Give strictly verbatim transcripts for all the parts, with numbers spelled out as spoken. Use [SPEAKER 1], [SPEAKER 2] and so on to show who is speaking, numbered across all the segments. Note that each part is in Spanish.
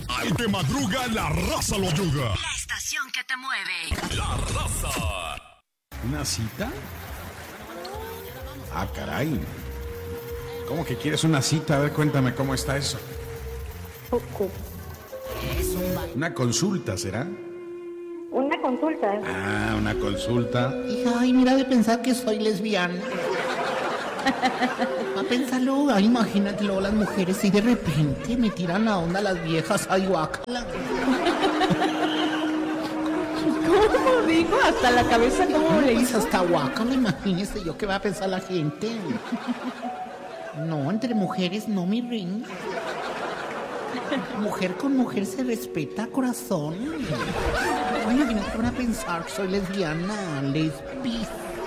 [SPEAKER 1] Al que madruga, la raza lo ayuda.
[SPEAKER 2] La estación que te mueve.
[SPEAKER 1] La raza.
[SPEAKER 3] ¿Una cita? Ah, caray. ¿Cómo que quieres una cita? A ver, cuéntame cómo está eso. Una consulta, ¿será?
[SPEAKER 4] Una consulta.
[SPEAKER 3] Ah, una consulta.
[SPEAKER 5] Hija, ay, mira de pensar que soy lesbiana. A pensarlo, ay, imagínate luego las mujeres y de repente me tiran la onda las viejas, ay, guácala.
[SPEAKER 6] ¿Cómo digo? Hasta la cabeza, ¿cómo le
[SPEAKER 5] Pues
[SPEAKER 6] hizo?
[SPEAKER 5] hasta guácala, imagínese yo qué va a pensar la gente. No, entre mujeres no, mi reina. Mujer con mujer se respeta, corazón. Ay, imagínate que van a pensar que soy lesbiana, lesbi.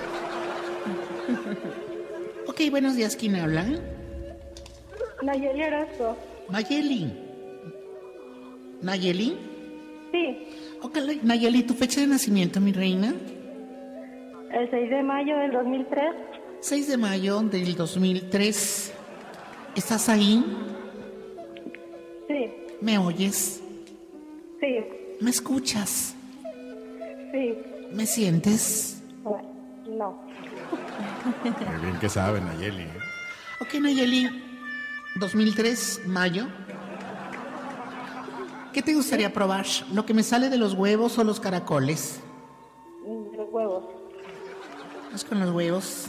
[SPEAKER 5] Ok, buenos días, ¿quién habla?
[SPEAKER 4] Nayeli Orozco.
[SPEAKER 5] Nayeli. ¿Nayeli?
[SPEAKER 4] Sí,
[SPEAKER 5] Ok, Nayeli, ¿tu fecha de nacimiento, mi reina?
[SPEAKER 4] el seis de mayo del dos mil tres.
[SPEAKER 5] seis de mayo del dos mil tres. ¿Estás ahí?
[SPEAKER 4] Sí,
[SPEAKER 5] ¿Me oyes?
[SPEAKER 4] sí,
[SPEAKER 5] ¿Me escuchas?
[SPEAKER 4] sí.
[SPEAKER 5] ¿Me sientes?
[SPEAKER 4] No.
[SPEAKER 3] Muy bien que sabe, Nayeli. ¿eh?
[SPEAKER 5] Ok, Nayeli, dos mil tres, mayo. ¿Qué te gustaría probar? ¿Lo que me sale de los huevos o los caracoles?
[SPEAKER 4] De los huevos.
[SPEAKER 5] Vamos con los huevos.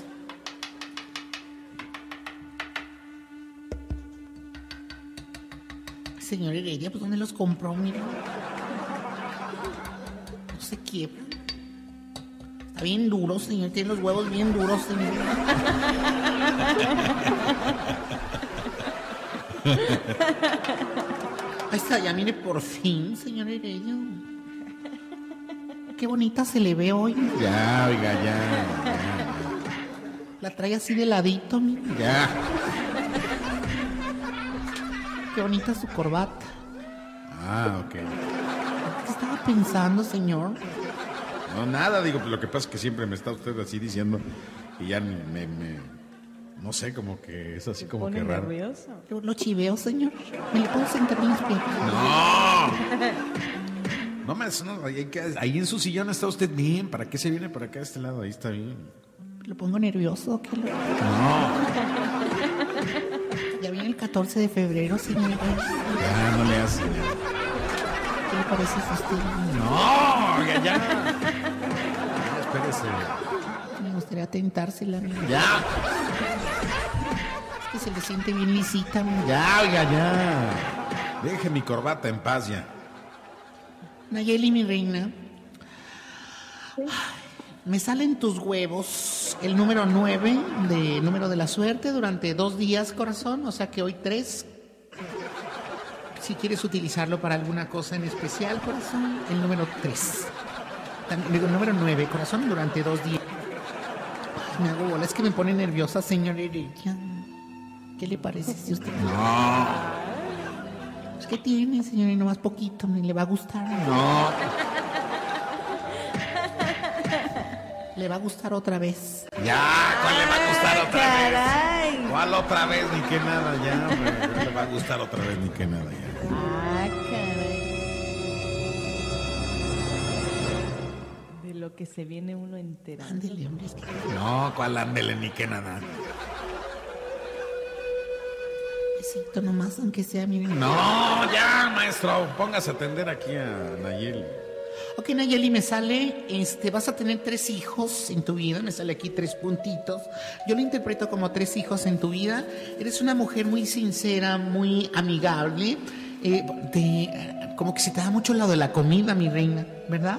[SPEAKER 5] Señor Heredia, pues ¿dónde los compró? Mira. No se quiebran. Está bien duro, señor. Tiene los huevos bien duros, señor. Ahí está, ya mire, por fin, señor Heredia. Qué bonita se le ve hoy.
[SPEAKER 3] Ya, oiga, ya. Ya.
[SPEAKER 5] La trae así de ladito, mira.
[SPEAKER 3] Ya.
[SPEAKER 5] Qué bonita su corbata.
[SPEAKER 3] Ah, ok.
[SPEAKER 5] ¿Qué estaba pensando, señor?
[SPEAKER 3] No, nada, digo, lo que pasa es que siempre me está usted así diciendo y ya me, me no sé, como que es así como
[SPEAKER 6] Pone
[SPEAKER 3] que raro.
[SPEAKER 6] nervioso.
[SPEAKER 5] Yo lo chiveo, señor. ¿Me le puedo sentar en las piernas?
[SPEAKER 3] ¡No! No me no, ahí, ahí en su sillón está usted bien. ¿Para qué se viene para acá a este lado? Ahí está bien.
[SPEAKER 5] ¿Lo pongo nervioso? ¿Qué lo...
[SPEAKER 3] No,
[SPEAKER 5] Ya viene el catorce de febrero, señor.
[SPEAKER 3] ya no le hace.
[SPEAKER 5] ¿Qué le parece a usted?
[SPEAKER 3] No, ya, ya. Ya, espérese.
[SPEAKER 5] Me gustaría tentársela. mira.
[SPEAKER 3] Ya,
[SPEAKER 5] Es que se le siente bien lisita. mira.
[SPEAKER 3] ya, oiga, ya. Deje mi corbata en paz ya.
[SPEAKER 5] Nayeli, mi reina. Ay, me salen tus huevos el número nueve de número de la suerte durante dos días, corazón. O sea que hoy tres. Si quieres utilizarlo para alguna cosa en especial, corazón, el número tres. También, digo, el número nueve, corazón, durante dos días. Ay, me hago bola, es que me pone nerviosa, señor Heredia. ¿Qué le parece si usted...
[SPEAKER 3] No,
[SPEAKER 5] Pues, ¿qué tiene, señor? Y nomás poquito, me le va a gustar.
[SPEAKER 3] no.
[SPEAKER 5] Le va a gustar otra vez.
[SPEAKER 3] Ya, ¿cuál le va a gustar otra vez?
[SPEAKER 6] Caray.
[SPEAKER 3] ¿Cuál otra vez? Ni que nada, ya, hombre. ¿Cuál le va a gustar otra vez? Ni que nada, ya.
[SPEAKER 6] Ah, caray. De lo que se viene uno enterando.
[SPEAKER 5] Ándele, hombre, es que...
[SPEAKER 3] No, ¿cuál ándele? Ni que nada.
[SPEAKER 5] Besito nomás, aunque sea, miren.
[SPEAKER 3] No, ya, maestro. Póngase a atender aquí a Nayeli.
[SPEAKER 5] Ok, Nayeli, me sale, este, vas a tener tres hijos en tu vida, me sale aquí tres puntitos. Yo lo interpreto como tres hijos en tu vida. Eres una mujer muy sincera, muy amigable. Eh, te- como que se te da mucho el lado de la comida, mi reina, ¿verdad?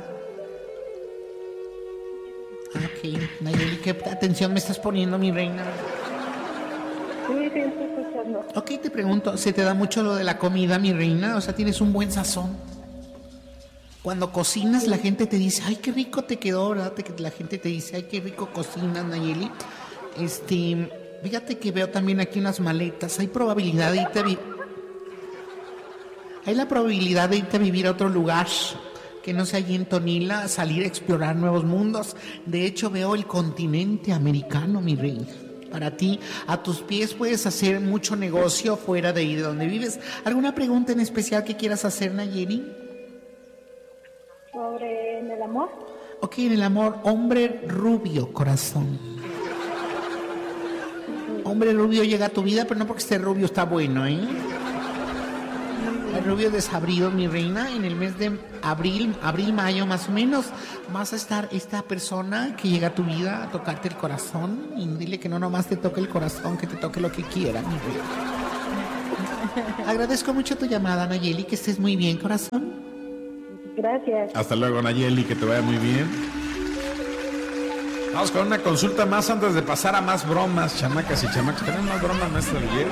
[SPEAKER 5] Ok, Nayeli, qué atención me estás poniendo, mi reina.
[SPEAKER 4] Sí, sí, estoy escuchando.
[SPEAKER 5] Ok, te pregunto, ¿se te da mucho lo de la comida, mi reina? O sea, ¿tienes un buen sazón? Cuando cocinas, la gente te dice, ay, qué rico te quedó, ¿verdad? Te- La gente te dice, ay, qué rico cocinas, Nayeli. Este, fíjate que veo también aquí unas maletas. Hay probabilidad de irte a vi- Hay la probabilidad de irte a vivir a otro lugar que no sea allí en Tonila, salir a explorar nuevos mundos. De hecho, veo el continente americano, mi reina. para ti. A tus pies puedes hacer mucho negocio fuera de ahí de donde vives. ¿Alguna pregunta en especial que quieras hacer, Nayeli?
[SPEAKER 4] Sobre en el amor.
[SPEAKER 5] Ok, en el amor, hombre rubio, corazón. Hombre rubio llega a tu vida, pero no porque esté rubio está bueno, ¿eh? El rubio desabrido, mi reina, en el mes de abril, abril, mayo más o menos, vas a estar esta persona que llega a tu vida a tocarte el corazón, y dile que no nomás te toque el corazón, que te toque lo que quiera, mi reina. Agradezco mucho tu llamada, Nayeli, que estés muy bien, corazón.
[SPEAKER 4] Gracias.
[SPEAKER 3] Hasta luego, Nayeli, que te vaya muy bien. Vamos con una consulta más antes de pasar a más bromas, chamacas y chamacos. ¿Tenemos más bromas, maestra Miguel?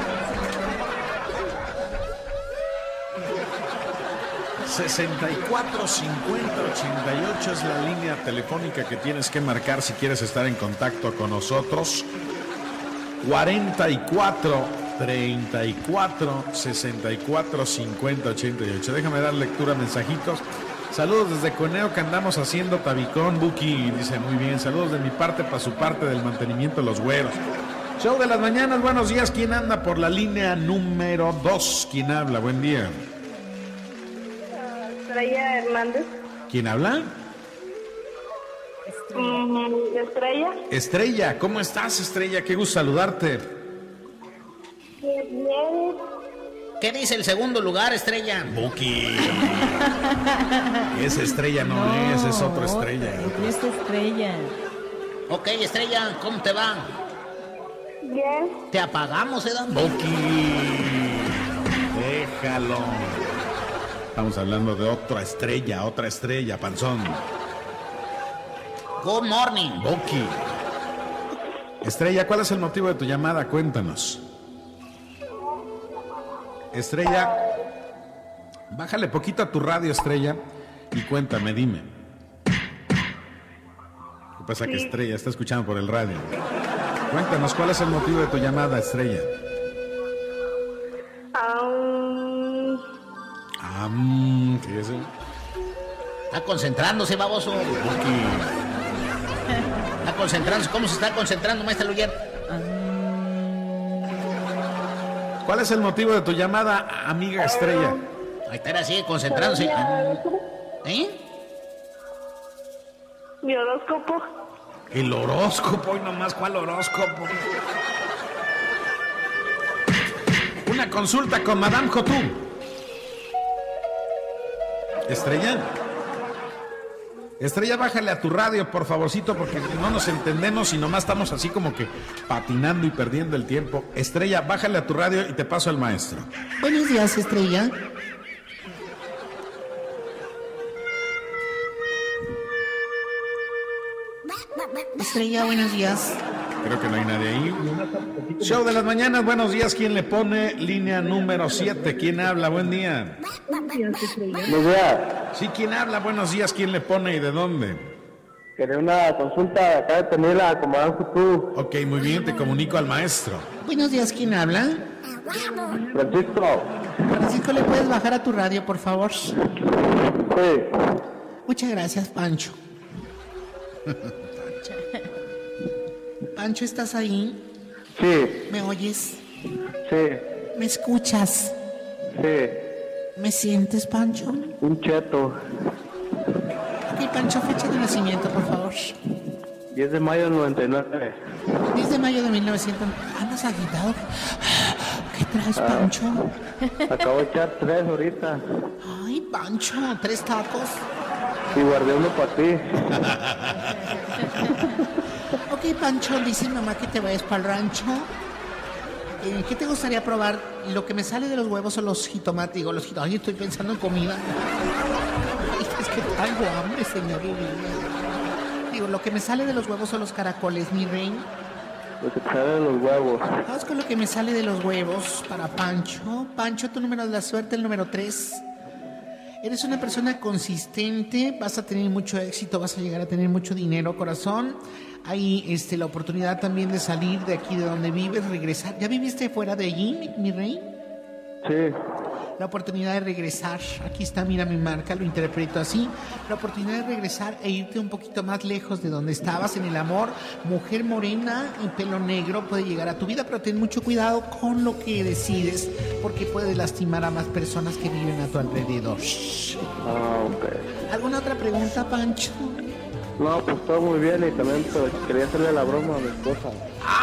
[SPEAKER 3] sesenta y cuatro cincuenta ochenta y ocho es la línea telefónica que tienes que marcar si quieres estar en contacto con nosotros. cuarenta y cuatro treinta y cuatro sesenta y cuatro cincuenta ochenta y ocho. Déjame dar lectura a mensajitos. Saludos desde Coneo que andamos haciendo tabicón. Buki dice muy bien. Saludos de mi parte para su parte del mantenimiento de los güeros. Show de las mañanas, buenos días. ¿Quién anda por la línea número dos? ¿Quién habla? Buen día.
[SPEAKER 4] Estrella Hernández.
[SPEAKER 3] ¿Quién habla?
[SPEAKER 4] Mm, Estrella.
[SPEAKER 3] Estrella, ¿cómo estás, Estrella? Qué gusto saludarte.
[SPEAKER 4] Bien.
[SPEAKER 5] ¿Qué dice el segundo lugar, Estrella?
[SPEAKER 3] Buki. Esa Estrella no,
[SPEAKER 6] No,
[SPEAKER 3] es, es otra Estrella.
[SPEAKER 6] otra, es Estrella.
[SPEAKER 5] Ok, Estrella, ¿cómo te va?
[SPEAKER 4] Bien.
[SPEAKER 5] Te apagamos, ¿eh?
[SPEAKER 3] Buki. Déjalo. Estamos hablando de otra estrella, otra estrella, panzón.
[SPEAKER 5] Good morning.
[SPEAKER 3] Buki. Estrella, ¿cuál es el motivo de tu llamada? Cuéntanos. Estrella, bájale poquito a tu radio, Estrella, y cuéntame, dime. ¿Qué pasa que Estrella está escuchando por el radio? Cuéntanos, ¿cuál es el motivo de tu llamada, Estrella?
[SPEAKER 4] Um,
[SPEAKER 3] Ah, mm, ¿qué es eso?
[SPEAKER 5] Está concentrándose, baboso.
[SPEAKER 3] Buki.
[SPEAKER 5] Está concentrándose. ¿Cómo se está concentrando, maestra Luyer?
[SPEAKER 3] ¿Cuál es el motivo de tu llamada, amiga Estrella?
[SPEAKER 5] Ahí está, así, concentrándose. ¿Eh?
[SPEAKER 4] mi horóscopo.
[SPEAKER 3] El horóscopo, y nomás, ¿cuál horóscopo? Una consulta con Madame Cotú. Estrella. Estrella, bájale a tu radio, por favorcito, porque no nos entendemos y nomás estamos así como que patinando y perdiendo el tiempo. Estrella, bájale a tu radio y te paso al maestro.
[SPEAKER 5] Buenos días, Estrella. Estrella, buenos días.
[SPEAKER 3] Creo que no hay nadie ahí. Show de las mañanas, buenos días. ¿Quién le pone? Línea número siete. ¿Quién habla? Buen día.
[SPEAKER 7] Buenos días.
[SPEAKER 3] Sí, ¿quién habla? Buenos días. ¿Quién le pone y de dónde?
[SPEAKER 7] Quería una consulta acá de tenerla como Madame Cotú.
[SPEAKER 3] Ok, muy bien, te comunico al maestro.
[SPEAKER 5] Buenos días, ¿quién habla?
[SPEAKER 7] Francisco.
[SPEAKER 5] Francisco, ¿le puedes bajar a tu radio, por favor?
[SPEAKER 7] Sí.
[SPEAKER 5] Muchas gracias, Pancho. Pancho, ¿estás ahí?
[SPEAKER 7] Sí.
[SPEAKER 5] ¿Me oyes?
[SPEAKER 7] Sí.
[SPEAKER 5] ¿Me escuchas?
[SPEAKER 7] Sí.
[SPEAKER 5] ¿Me sientes, Pancho?
[SPEAKER 7] Un cheto.
[SPEAKER 5] Ok, Pancho, fecha de nacimiento, por favor.
[SPEAKER 7] diez de mayo del noventa y nueve.
[SPEAKER 5] diez de mayo de mil novecientos... ¿Andas agitado? ¿Qué traes, Pancho?
[SPEAKER 7] Acabo de echar tres ahorita.
[SPEAKER 5] Ay, Pancho, tres tacos.
[SPEAKER 7] Y guardé uno para ti.
[SPEAKER 5] Ok, Pancho, dice mamá que te vayas para el rancho. Eh, ¿Qué te gustaría probar? Lo que me sale de los huevos son los jitomates. Digo, los jitomates. Ay, estoy pensando en comida. Ay, es que tengo hambre, señor. Digo, lo que me sale de los huevos son los caracoles, mi rey.
[SPEAKER 7] Lo que sale de los huevos.
[SPEAKER 5] Vamos con lo que me sale de los huevos para Pancho. Pancho, tu número de la suerte, el número tres. Eres una persona consistente, vas a tener mucho éxito, vas a llegar a tener mucho dinero, corazón. Hay este, la oportunidad también de salir de aquí de donde vives, regresar. ¿Ya viviste fuera de allí, mi, mi rey?
[SPEAKER 7] Sí.
[SPEAKER 5] la oportunidad de regresar. Aquí está, mira mi marca, lo interpreto así. La oportunidad de regresar e irte un poquito más lejos de donde estabas en el amor. Mujer morena y pelo negro puede llegar a tu vida, pero ten mucho cuidado con lo que decides, porque puedes lastimar a más personas que viven a tu alrededor.
[SPEAKER 7] Ah, ok.
[SPEAKER 5] ¿Alguna otra pregunta, Pancho?
[SPEAKER 7] No, pues todo muy bien y también pues, quería hacerle la broma a mi esposa.
[SPEAKER 5] ¡Ah!